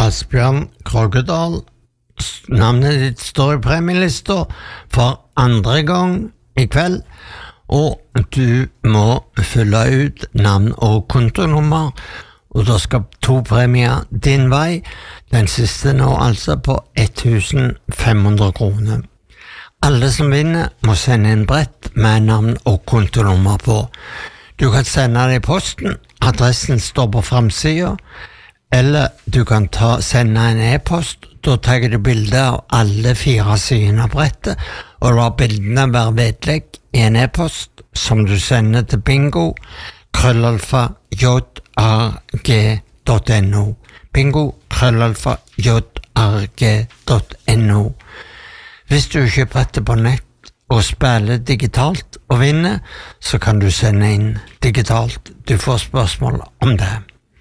Asbjørn Krogedal. Navnet ditt står i premielista for andre gang i kveld, og du må fylle ut navn og kontonummer, og da skal 2 premier din vei. Den siste nå altså på 1500 kroner. Alle som vinner må sende en brett med navn og kontonummer på. Du kan sende det i posten, adressen står på framsiden, eller du kan sende en e-post. Da tar du bilde av alle 4 sidene av brettet, og la bildene være vedlegg i en e-post som du sender til bingo@jrg.no. bingo@jrg.no. Hvis du kjøper brettet på nett og spiller digitalt og vinner, så kan du sende inn digitalt. Du får spørsmål om det.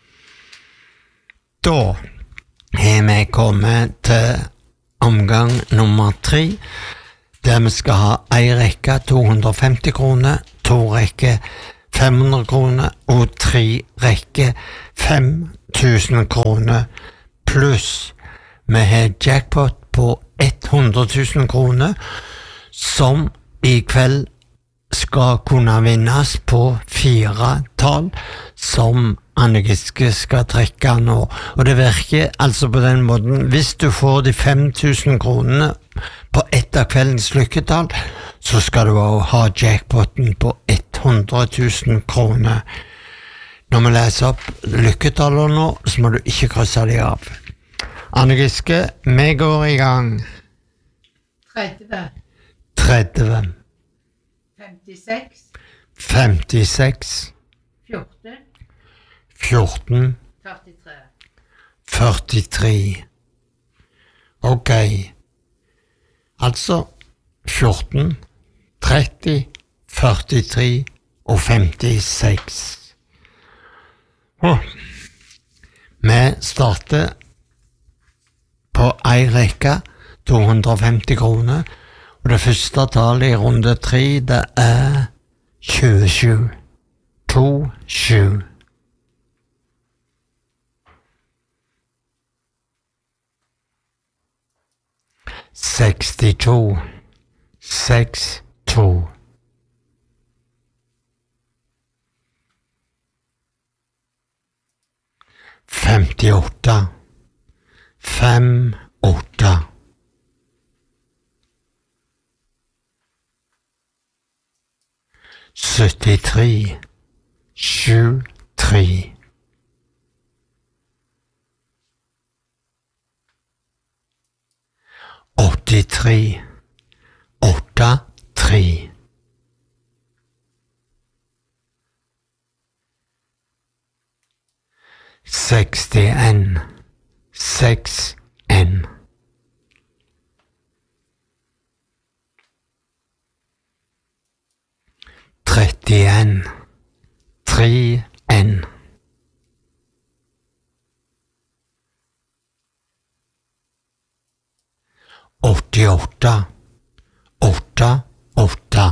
Da har vi kommet til omgang nummer 3, der vi skal ha en rekke 250 kroner, 2 rekker 500 kroner og 3 rekker 5000 kroner, pluss vi har jackpot på 100 000 kroner, som i kveld skal kunne vinnes på 4 tall, som Anne Giske skal trekke nå. Og det virker altså på den måten, hvis du får de 5000 kronene på ett av kveldens lykketall, så skal du også ha jackpoten på 100 000 kroner. Når vi leser opp lykketallene nå, så må du ikke krysse de av. Anne Giske, vi går i gang. 30. 30. 56. 56. 14. 14. 43. 43. Ok. Altså 14, 30, 43 og 56. Vi starter på en rekke 250 kroner, og det første tallet i runde 3, det er 27. 27. 62. 62. 58. 58. 73. 73. 83. 83. 61. 61. 31. 31. 88. 88.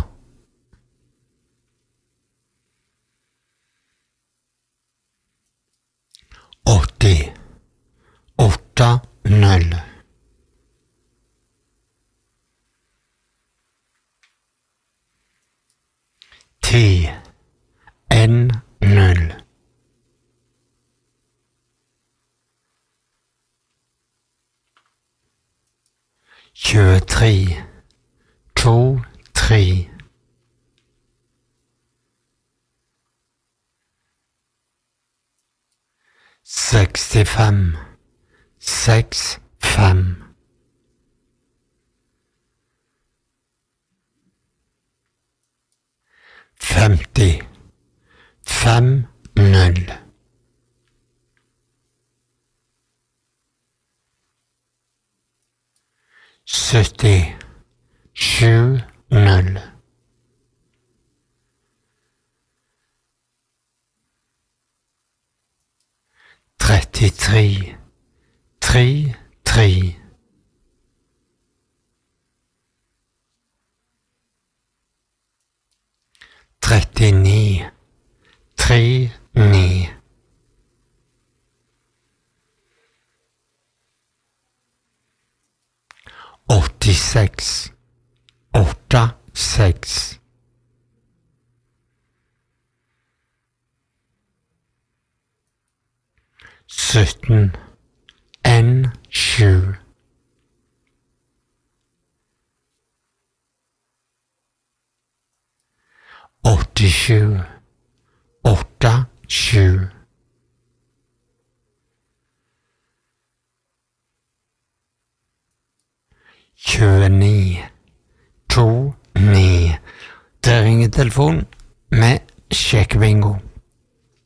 80. 80. 10. 10. 23. 23. 65. 65. 50. 50. 70. 70. 33. 33. 39. 39. 86 86 17 N7 87 87 29 29. Det ringer telefon med sjekkebingo.